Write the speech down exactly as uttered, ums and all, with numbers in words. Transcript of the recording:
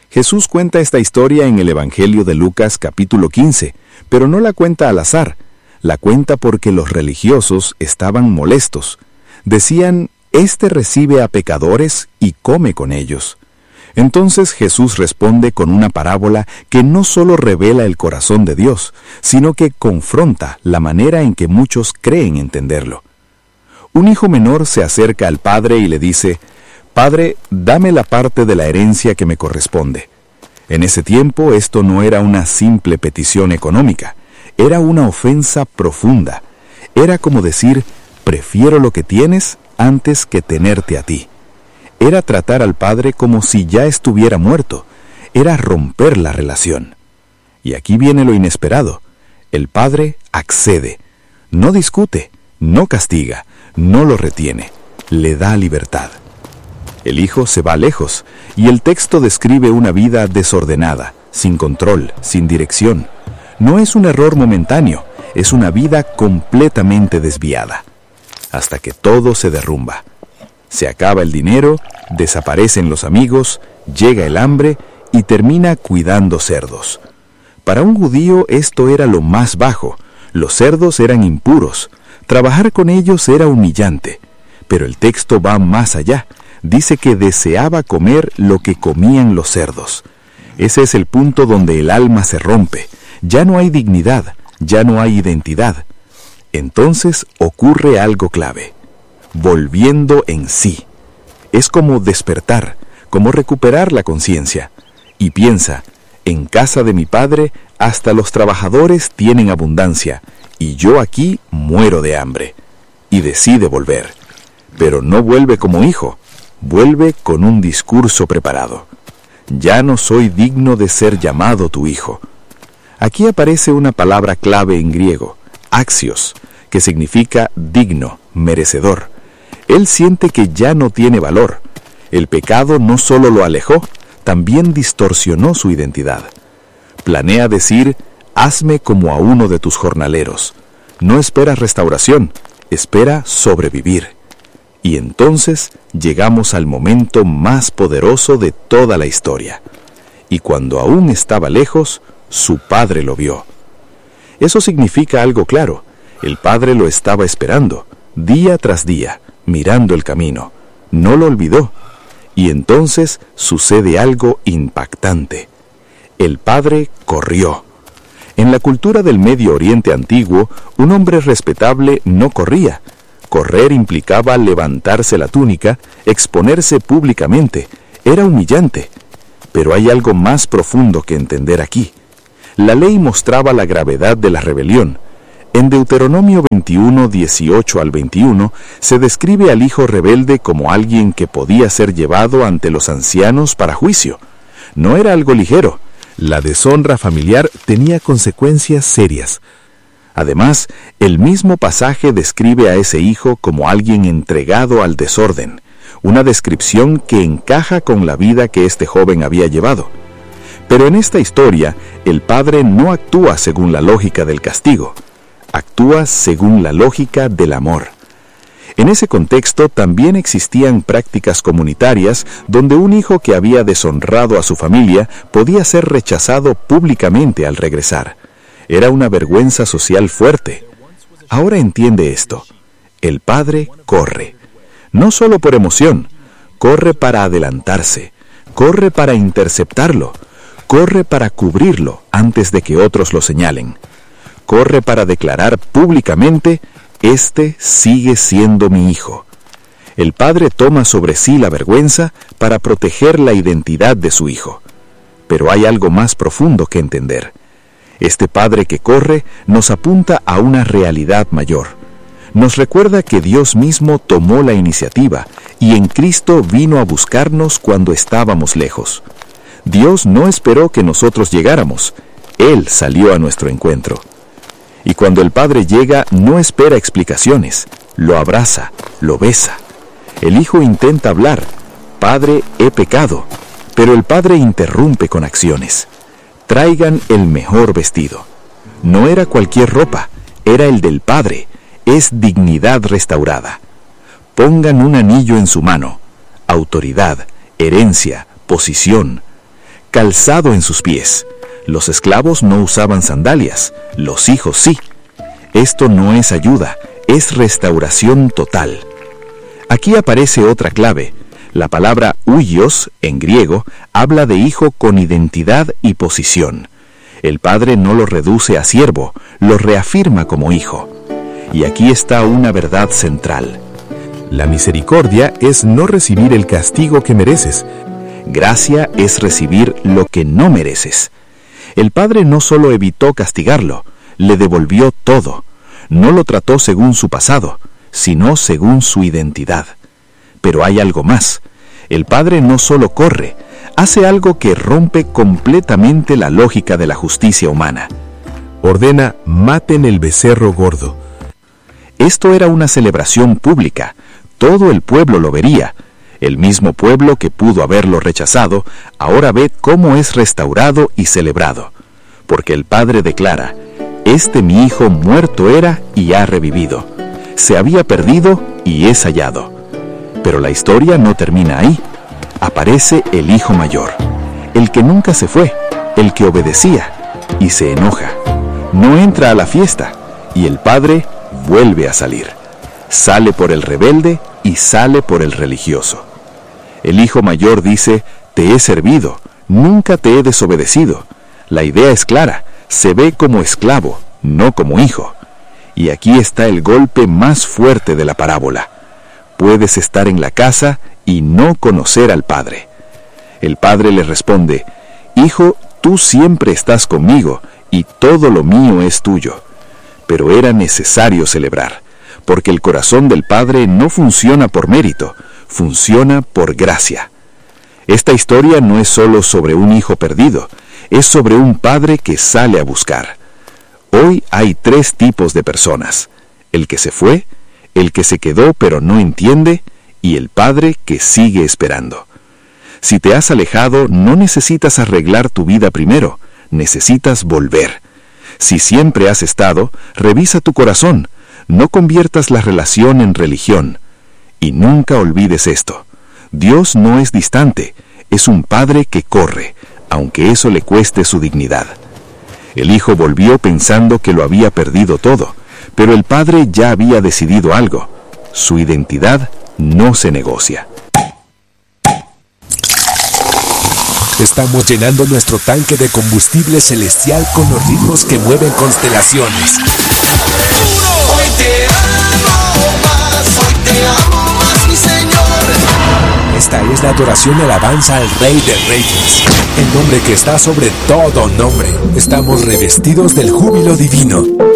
Jesús cuenta esta historia en el Evangelio de Lucas capítulo quince, pero no la cuenta al azar, la cuenta porque los religiosos estaban molestos. Decían, «Este recibe a pecadores y come con ellos». Entonces Jesús responde con una parábola que no solo revela el corazón de Dios, sino que confronta la manera en que muchos creen entenderlo. Un hijo menor se acerca al padre y le dice, «Padre, dame la parte de la herencia que me corresponde». En ese tiempo esto no era una simple petición económica, era una ofensa profunda. Era como decir, «Prefiero lo que tienes antes que tenerte a ti». Era tratar al padre como si ya estuviera muerto, era romper la relación. Y aquí viene lo inesperado. El padre accede, no discute, no castiga, no lo retiene, le da libertad. El hijo se va lejos, y el texto describe una vida desordenada, sin control, sin dirección. No es un error momentáneo, es una vida completamente desviada, hasta que todo se derrumba. Se acaba el dinero, desaparecen los amigos, llega el hambre y termina cuidando cerdos. Para un judío esto era lo más bajo. Los cerdos eran impuros. Trabajar con ellos era humillante. Pero el texto va más allá. Dice que deseaba comer lo que comían los cerdos. Ese es el punto donde el alma se rompe. Ya no hay dignidad, ya no hay identidad. Entonces ocurre algo clave. Volviendo en sí. Es como despertar, como recuperar la conciencia. Y piensa, en casa de mi padre hasta los trabajadores tienen abundancia, y yo aquí muero de hambre. Y decide volver. Pero no vuelve como hijo, vuelve con un discurso preparado. Ya no soy digno de ser llamado tu hijo. Aquí aparece una palabra clave en griego, axios, que significa digno, merecedor. Él siente que ya no tiene valor. El pecado no solo lo alejó, también distorsionó su identidad. Planea decir, hazme como a uno de tus jornaleros. No espera restauración, espera sobrevivir. Y entonces llegamos al momento más poderoso de toda la historia. Y cuando aún estaba lejos, su padre lo vio. Eso significa algo claro. El padre lo estaba esperando, día tras día, mirando el camino. No lo olvidó. Y entonces sucede algo impactante. El padre corrió. En la cultura del Medio Oriente antiguo, un hombre respetable no corría. Correr implicaba levantarse la túnica, exponerse públicamente. Era humillante. Pero hay algo más profundo que entender aquí. La ley mostraba la gravedad de la rebelión. En Deuteronomio veintiuno, dieciocho al veintiuno, se describe al hijo rebelde como alguien que podía ser llevado ante los ancianos para juicio. No era algo ligero. La deshonra familiar tenía consecuencias serias. Además, el mismo pasaje describe a ese hijo como alguien entregado al desorden, una descripción que encaja con la vida que este joven había llevado. Pero en esta historia, el padre no actúa según la lógica del castigo. Actúa según la lógica del amor. En ese contexto también existían prácticas comunitarias donde un hijo que había deshonrado a su familia podía ser rechazado públicamente al regresar. Era una vergüenza social fuerte. Ahora entiende esto. El padre corre. No solo por emoción, corre para adelantarse, corre para interceptarlo, corre para cubrirlo antes de que otros lo señalen. Corre para declarar públicamente, este sigue siendo mi hijo. El padre toma sobre sí la vergüenza para proteger la identidad de su hijo. Pero hay algo más profundo que entender. Este padre que corre nos apunta a una realidad mayor. Nos recuerda que Dios mismo tomó la iniciativa y en Cristo vino a buscarnos cuando estábamos lejos. Dios no esperó que nosotros llegáramos. Él salió a nuestro encuentro. Y cuando el padre llega, no espera explicaciones. Lo abraza, lo besa. El hijo intenta hablar. Padre, he pecado. Pero el padre interrumpe con acciones. Traigan el mejor vestido. No era cualquier ropa, era el del padre. Es dignidad restaurada. Pongan un anillo en su mano. Autoridad, herencia, posición. calzado en sus pies. Los esclavos no usaban sandalias, los hijos sí. Esto no es ayuda, es restauración total. Aquí aparece otra clave. La palabra huios, en griego, habla de hijo con identidad y posición. El padre no lo reduce a siervo, lo reafirma como hijo. Y aquí está una verdad central. La misericordia es no recibir el castigo que mereces. Gracia es recibir lo que no mereces. El padre no solo evitó castigarlo, le devolvió todo. No lo trató según su pasado, sino según su identidad. Pero hay algo más. El padre no solo corre, hace algo que rompe completamente la lógica de la justicia humana. Ordena, maten el becerro gordo. Esto era una celebración pública. Todo el pueblo lo vería. El mismo pueblo que pudo haberlo rechazado, ahora ve cómo es restaurado y celebrado. Porque el padre declara, este mi hijo muerto era y ha revivido. Se había perdido y es hallado. Pero la historia no termina ahí. Aparece el hijo mayor, el que nunca se fue, el que obedecía, y se enoja. No entra a la fiesta, y el padre vuelve a salir. Sale por el rebelde y sale por el religioso. El hijo mayor dice, te he servido, nunca te he desobedecido. La idea es clara, se ve como esclavo, no como hijo. Y aquí está el golpe más fuerte de la parábola. Puedes estar en la casa y no conocer al Padre. El Padre le responde, Hijo, tú siempre estás conmigo y todo lo mío es tuyo. Pero era necesario celebrar, porque el corazón del Padre no funciona por mérito, funciona por gracia. Esta historia no es solo sobre un hijo perdido, es sobre un padre que sale a buscar. Hoy hay tres tipos de personas: el que se fue, el que se quedó pero no entiende, y el padre que sigue esperando. Si te has alejado, no necesitas arreglar tu vida primero, necesitas volver. Si siempre has estado, revisa tu corazón, no conviertas la relación en religión. Y nunca olvides esto: Dios no es distante, es un padre que corre, aunque eso le cueste su dignidad. El hijo volvió pensando que lo había perdido todo, pero el padre ya había decidido algo. Su identidad no se negocia. Estamos llenando nuestro tanque de combustible celestial con los ritmos que mueven constelaciones. Hoy te amo más, hoy te amo más, mi Señor. Esta es la adoración y alabanza al Rey de Reyes, el nombre que está sobre todo nombre. Estamos revestidos del júbilo divino.